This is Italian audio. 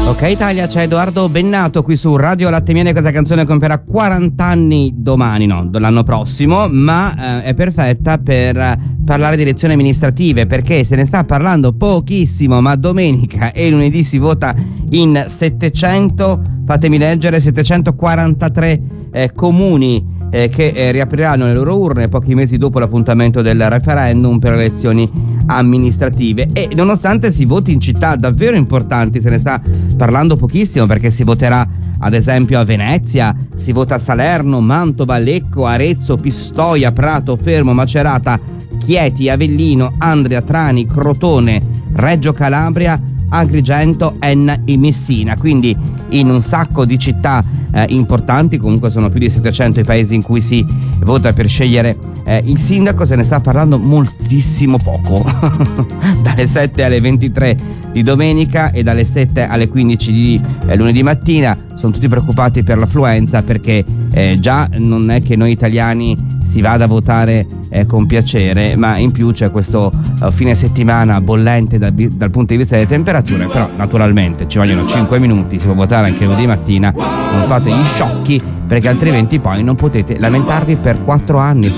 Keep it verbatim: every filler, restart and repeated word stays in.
Ok Italia, c'è Edoardo Bennato qui su Radio Latte Miele. Questa canzone compierà quaranta anni domani, no, l'anno prossimo, ma eh, è perfetta per parlare di elezioni amministrative, perché se ne sta parlando pochissimo, ma domenica e lunedì si vota in settecento, fatemi leggere, settecentoquarantatré eh, comuni eh, che eh, riapriranno le loro urne pochi mesi dopo l'appuntamento del referendum per le elezioni amministrative. E nonostante si voti in città davvero importanti, se ne sta parlando pochissimo, perché si voterà ad esempio a Venezia, si vota a Salerno, Mantova, Lecco, Arezzo, Pistoia, Prato, Fermo, Macerata, Chieti, Avellino, Andria, Trani, Crotone, Reggio Calabria, Agrigento, Enna e Messina. Quindi in un sacco di città eh, importanti, comunque sono più di settecento i paesi in cui si vota per scegliere eh, il sindaco. Se ne sta parlando moltissimo poco dalle sette alle ventitré di domenica e dalle sette alle quindici di eh, lunedì mattina. Sono tutti preoccupati per l'affluenza, perché eh, già non è che noi italiani si vada a votare eh, con piacere, ma in più c'è questo uh, fine settimana bollente da, dal punto di vista delle temperature. Però naturalmente ci vogliono cinque minuti, si può votare anche lunedì mattina, non fate gli sciocchi, perché altrimenti poi non potete lamentarvi per quattro anni.